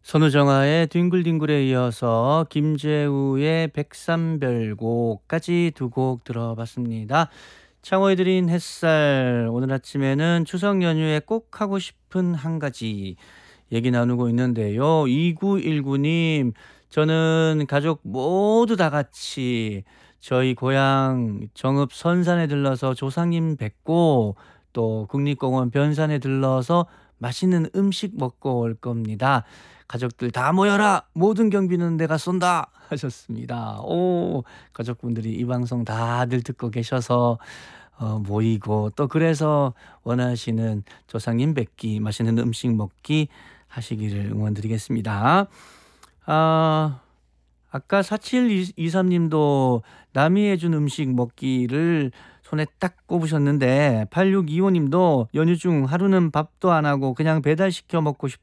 선우정아의 뒹굴뒹굴에 이어서 김재우의 백삼별곡까지 두 곡 들어봤습니다. 창호에 드린 햇살, 오늘 아침에는 추석 연휴에 꼭 하고 싶은 한 가지 얘기 나누고 있는데요. 2919님, 저는 가족 모두 다 같이 저희 고향 정읍 선산에 들러서 조상님 뵙고 또 국립공원 변산에 들러서 맛있는 음식 먹고 올 겁니다. 가족들 다 모여라! 모든 경비는 내가 쏜다! 하셨습니다. 오, 가족분들이 이 방송 다들 듣고 계셔서 모이고 또 그래서 원하시는 조상님 뵙기, 맛있는 음식 먹기 하시기를 응원드리겠습니다. 아, 아까 4723님도 남이 해준 음식 먹기를 손에 딱 꼽으셨는데 8625님도 연휴 중 하루는 밥도 안 하고 그냥 배달시켜 먹고